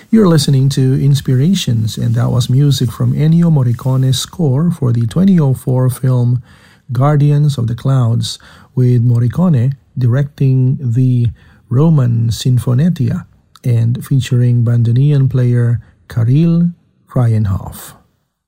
You're listening to Inspirations, and that was music from Ennio Morricone's score for the 2004 film Guardians of the Clouds, with Morricone directing the Roman Sinfonia and featuring bandoneon player Kirill Kryenhof.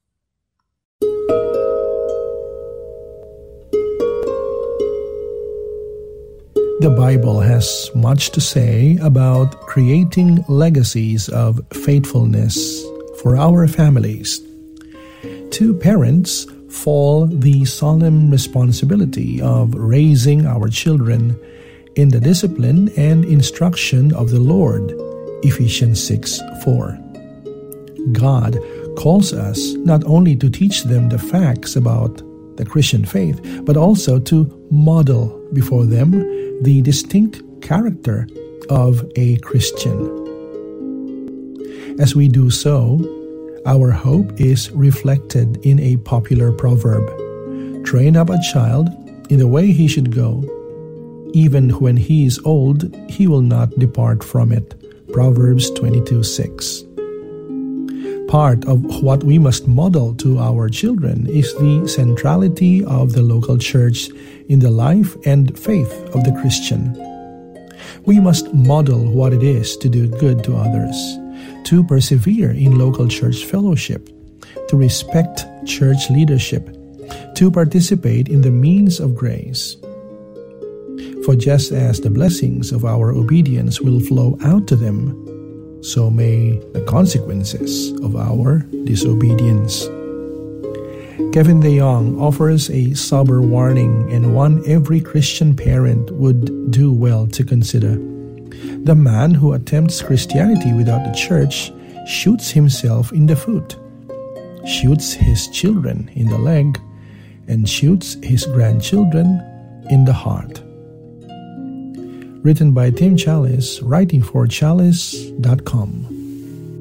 The Bible has much to say about creating legacies of faithfulness for our families. To parents fall the solemn responsibility of raising our children in the discipline and instruction of the Lord, Ephesians 6:4. God calls us not only to teach them the facts about the Christian faith, but also to model before them the distinct character of a Christian. As we do so, our hope is reflected in a popular proverb: train up a child in the way he should go. Even when he is old, he will not depart from it. Proverbs 22:6. Part of what we must model to our children is the centrality of the local church in the life and faith of the Christian. We must model what it is to do good to others, to persevere in local church fellowship, to respect church leadership, to participate in the means of grace. For just as the blessings of our obedience will flow out to them, so may the consequences of our disobedience. Kevin DeYoung offers a sober warning and one every Christian parent would do well to consider. The man who attempts Christianity without the church shoots himself in the foot, shoots his children in the leg, and shoots his grandchildren in the heart. Written by Tim Challies, writing for Challies.com.